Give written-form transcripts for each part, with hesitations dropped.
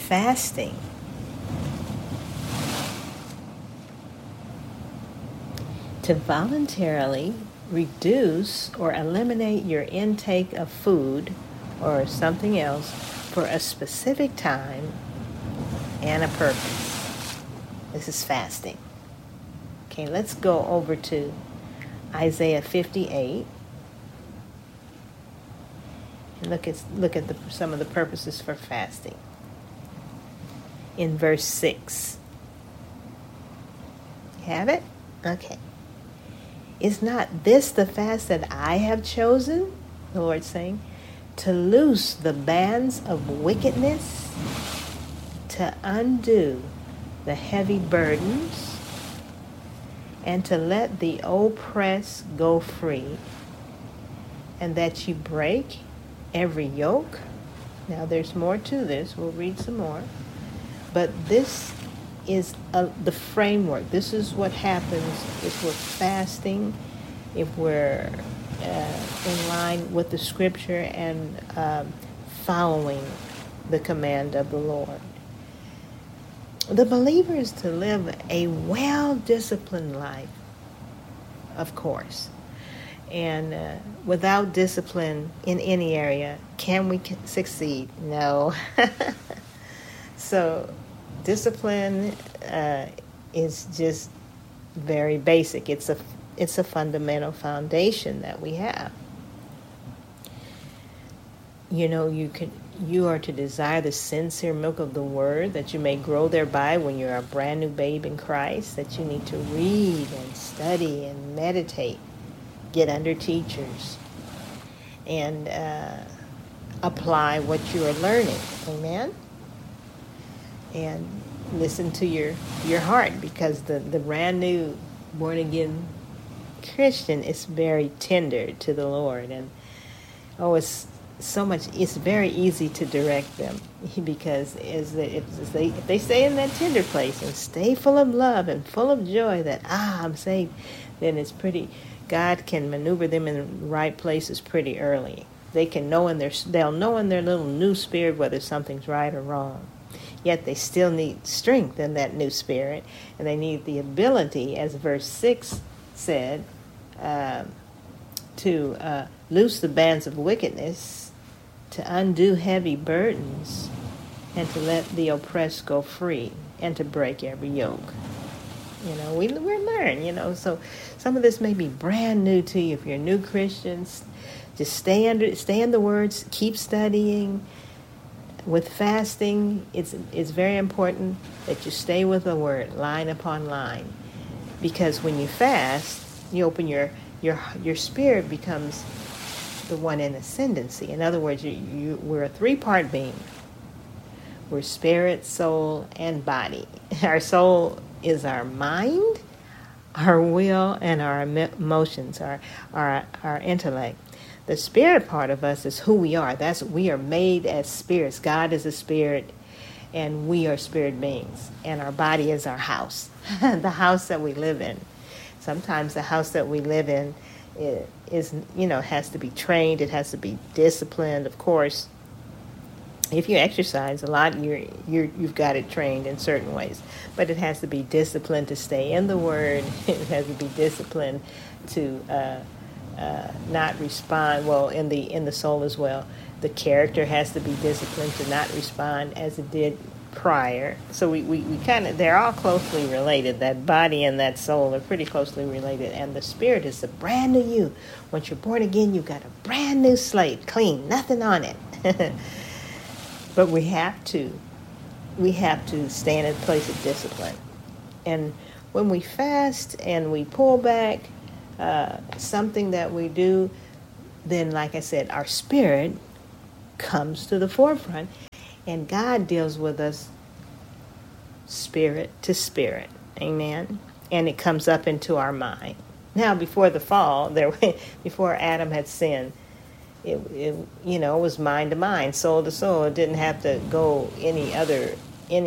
fasting. To voluntarily reduce or eliminate your intake of food or something else for a specific time and a purpose. This is fasting. Okay, let's go over to Isaiah 58 and look at some of the purposes for fasting. In verse 6. You have it? Okay. Is not this the fast that I have chosen, the Lord saying, to loose the bands of wickedness, to undo the heavy burdens, and to let the oppressed go free, and that you break every yoke? Now there's more to this. We'll read some more. But this is the framework. This is what happens if we're fasting, if we're in line with the scripture and following the command of the Lord. The believer is to live a well-disciplined life, of course. And without discipline in any area, can we succeed? No. So discipline is just very basic. It's a fundamental foundation that we have. You know, you are to desire the sincere milk of the word, that you may grow thereby when you're a brand new babe in Christ, that you need to read and study and meditate, get under teachers, and apply what you are learning. Amen? And listen to your heart, because the brand new born again Christian is very tender to the Lord, and it's very easy to direct them, because if they stay in that tender place and stay full of love and full of joy that I'm saved, then God can maneuver them in the right places pretty early. They'll know in their little new spirit whether something's right or wrong. Yet they still need strength in that new spirit, and they need the ability, as verse 6 said, to loose the bands of wickedness, to undo heavy burdens, and to let the oppressed go free, and to break every yoke. You know, we learn, so some of this may be brand new to you. If you're new Christians, just stay in the words, keep studying. With fasting, it's very important that you stay with the word, line upon line. Because when you fast, you open your spirit becomes the one in ascendancy. In other words, we're a three-part being. We're spirit, soul, and body. Our soul is our mind, our will, and our emotions, our intellect. The spirit part of us is who we are. We are made as spirits. God is a spirit, and we are spirit beings. And our body is our house, the house that we live in. Sometimes the house that we live in has to be trained. It has to be disciplined. Of course, if you exercise a lot, you've got it trained in certain ways. But it has to be disciplined to stay in the Word. It has to be disciplined to not respond in the soul as well. The character has to be disciplined to not respond as it did prior. So we they're all closely related. That body and that soul are pretty closely related, and the spirit is a brand new you. Once you're born again, you've got a brand new slate, clean, nothing on it. But we have to stay in a place of discipline. And when we fast and we pull back, something that we do, then, like I said, our spirit comes to the forefront, and God deals with us spirit to spirit. Amen. And it comes up into our mind. Now, before the fall, before Adam had sinned, it was mind to mind, soul to soul. It didn't have to go any other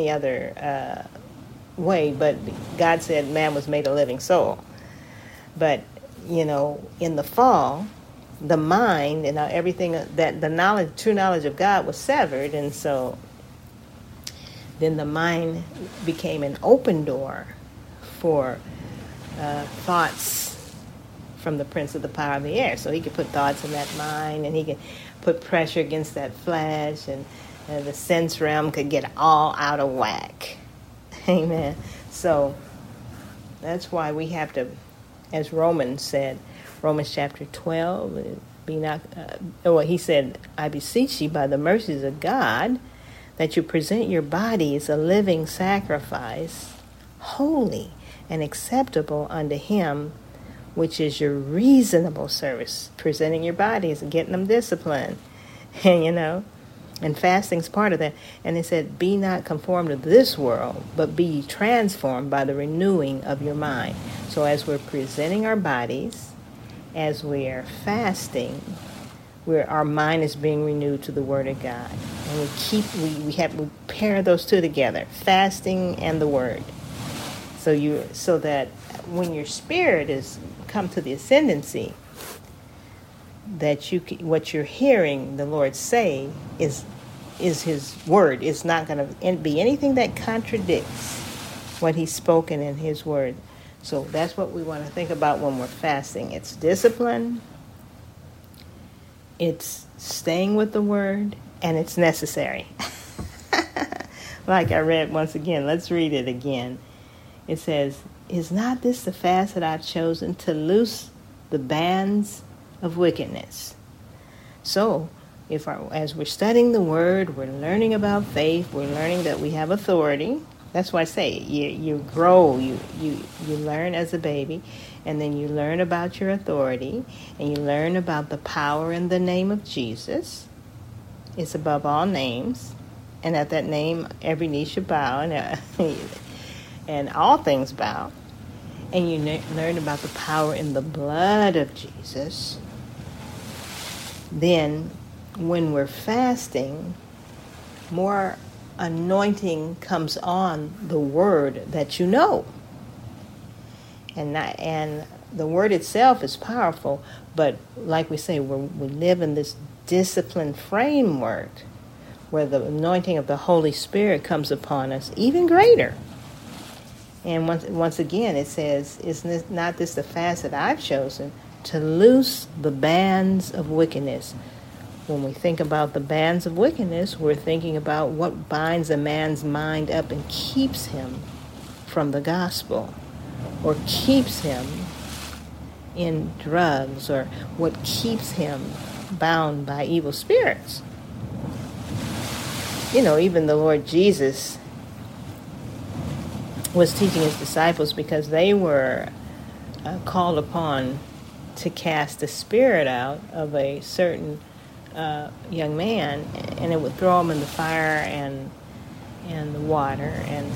way. But God said man was made a living soul. But in the fall, the mind and everything that true knowledge of God was severed, and so then the mind became an open door for thoughts from the prince of the power of the air. So he could put thoughts in that mind, and he could put pressure against that flesh, and the sense realm could get all out of whack. Amen. So that's why we have to, as Romans said, Romans chapter 12, he said, I beseech you by the mercies of God that you present your bodies a living sacrifice, holy and acceptable unto him, which is your reasonable service. Presenting your bodies and getting them disciplined, and fasting's part of that. And it said, be not conformed to this world, but be ye transformed by the renewing of your mind. So as we're presenting our bodies, as we are fasting, our mind is being renewed to the Word of God. And we pair those two together, fasting and the Word. So that when your spirit is come to the ascendancy, that what you're hearing the Lord say is His Word. It's not going to be anything that contradicts what He's spoken in His Word. So that's what we want to think about when we're fasting. It's discipline, it's staying with the Word, and it's necessary. Like I read once again, let's read it again. It says, is not this the fast that I've chosen to loose the bands of wickedness? So, as we're studying the Word, we're learning about faith, we're learning that we have authority. That's why I say you grow, you learn as a baby, and then you learn about your authority, and you learn about the power in the name of Jesus. It's above all names, and at that name every knee should bow, and all things bow. And you learn about the power in the blood of Jesus. Then, when we're fasting, more anointing comes on the Word that you know. And the Word itself is powerful, but like we say, we live in this disciplined framework where the anointing of the Holy Spirit comes upon us even greater. And once again, it says, is not this the fast that I've chosen to loose the bands of wickedness? When we think about the bands of wickedness, we're thinking about what binds a man's mind up and keeps him from the gospel, or keeps him in drugs, or what keeps him bound by evil spirits. Even the Lord Jesus was teaching his disciples, because they were called upon to cast the spirit out of a certain young man, and it would throw him in the fire and the water, and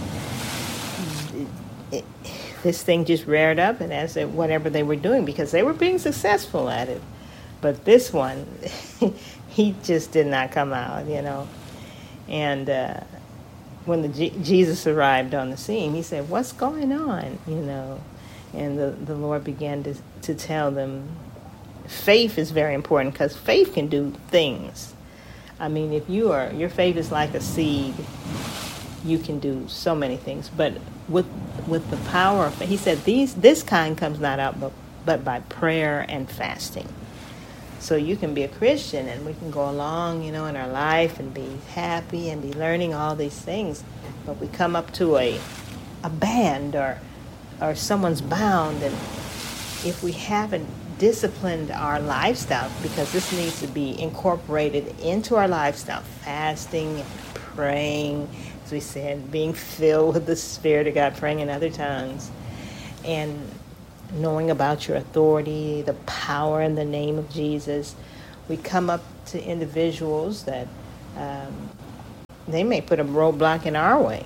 this thing just reared up, and as whatever they were doing, because they were being successful at it, but this one, he just did not come out, and when Jesus arrived on the scene, he said, what's going on, and the Lord began to tell them, faith is very important, because faith can do things. I mean, if your faith is like a seed, you can do so many things. But with the power of faith, he said, this kind comes not out but by prayer and fasting. So you can be a Christian, and we can go along, in our life and be happy and be learning all these things. But we come up to a band or someone's bound, and if we haven't disciplined our lifestyle, because this needs to be incorporated into our lifestyle, fasting, praying, as we said, being filled with the Spirit of God, praying in other tongues, and knowing about your authority, the power in the name of Jesus. We come up to individuals that they may put a roadblock in our way,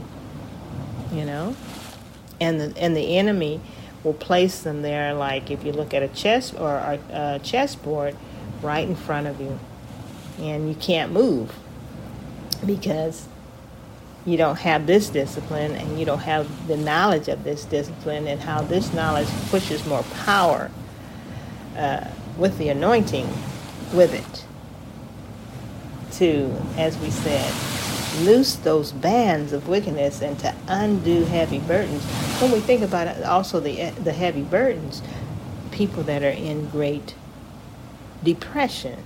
and the enemy will place them there, like if you look at a chessboard right in front of you, and you can't move because you don't have this discipline, and you don't have the knowledge of this discipline, and how this knowledge pushes more power with the anointing with it to, as we said, loose those bands of wickedness and to undo heavy burdens. When we think about it, also the heavy burdens, people that are in great depression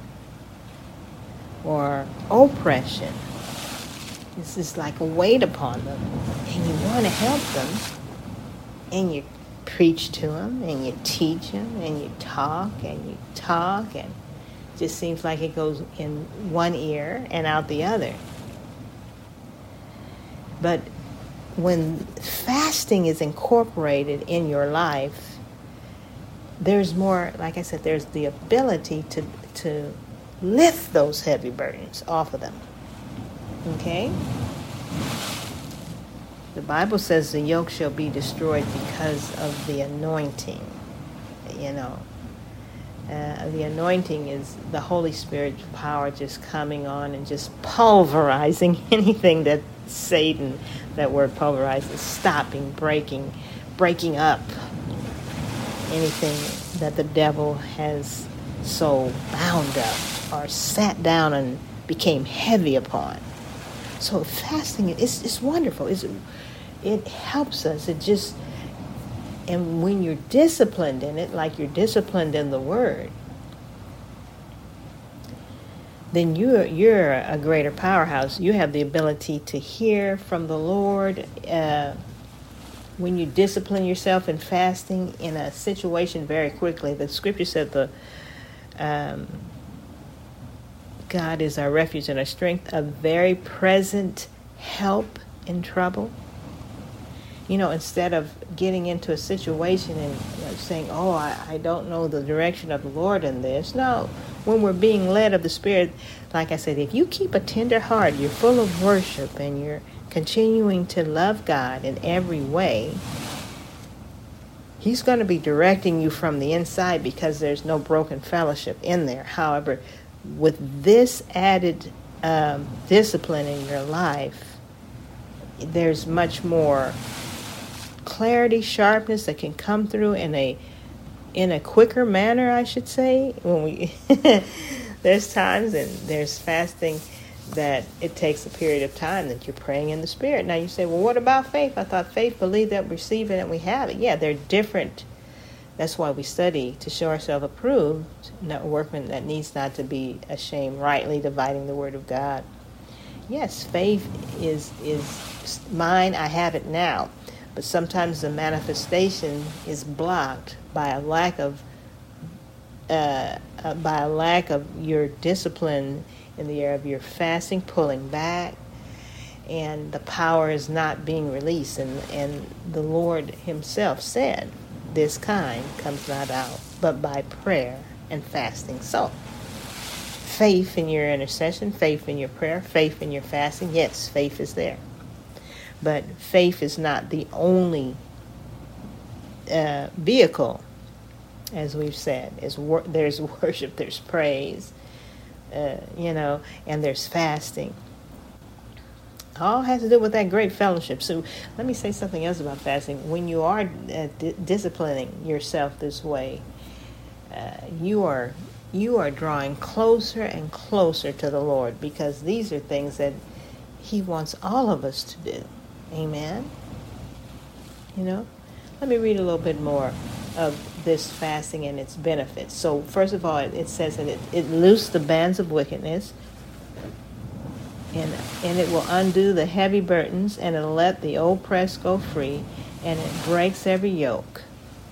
or oppression, it's just like a weight upon them, and you want to help them, and you preach to them, and you teach them, and you talk, and it just seems like it goes in one ear and out the other. But when fasting is incorporated in your life, there's more, like I said, there's the ability to lift those heavy burdens off of them. Okay? The Bible says the yoke shall be destroyed because of the anointing. The anointing is the Holy Spirit's power just coming on and just pulverizing anything that Satan, that word pulverize, is stopping, breaking up anything that the devil has so bound up or sat down and became heavy upon. So fasting, it's wonderful. It helps us. And when you're disciplined in it, like you're disciplined in the Word, then you're a greater powerhouse. You have the ability to hear from the Lord. When you discipline yourself in fasting in a situation very quickly, the Scripture said God is our refuge and our strength, a very present help in trouble. Instead of getting into a situation and saying, oh, I don't know the direction of the Lord in this. No, when we're being led of the Spirit, like I said, if you keep a tender heart, you're full of worship, and you're continuing to love God in every way, He's going to be directing you from the inside because there's no broken fellowship in there. However, with this added discipline in your life, there's much more clarity, sharpness that can come through in a quicker manner, I should say. When there's times and there's fasting that it takes a period of time that you're praying in the Spirit. Now you say, well, what about faith? I thought faith, believe that, receive it, and we have it. Yeah, they're different. That's why we study, to show ourselves approved, not a workman that needs not to be ashamed, rightly dividing the word of God. Yes, faith is mine. I have it now. But sometimes the manifestation is blocked by a lack of your discipline in the area of your fasting, pulling back, and the power is not being released. And the Lord Himself said, this kind comes not out but by prayer and fasting. So, faith in your intercession, faith in your prayer, faith in your fasting. Yes, faith is there. But faith is not the only vehicle, as we've said. There's worship, there's praise, and there's fasting. All has to do with that great fellowship. So let me say something else about fasting. When you are disciplining yourself this way, you are drawing closer and closer to the Lord, because these are things that He wants all of us to do. Amen? Let me read a little bit more of this fasting and its benefits. So first of all, it says that it loosed the bands of wickedness, and it will undo the heavy burdens, and it'll let the oppressed go free, and it breaks every yoke.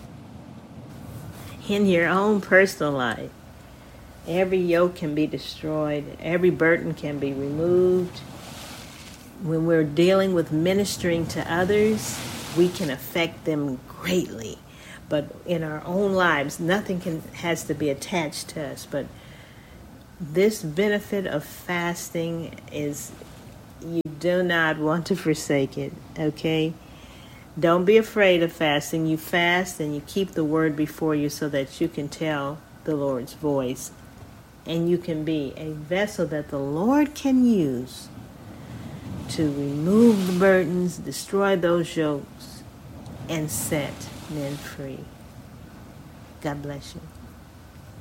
In your own personal life, every yoke can be destroyed, every burden can be removed. When we're dealing with ministering to others, we can affect them greatly. But in our own lives, nothing has to be attached to us. But this benefit of fasting is, you do not want to forsake it, okay? Don't be afraid of fasting. You fast and you keep the word before you so that you can tell the Lord's voice. And you can be a vessel that the Lord can use to remove the burdens, destroy those yokes, and set men free. God bless you.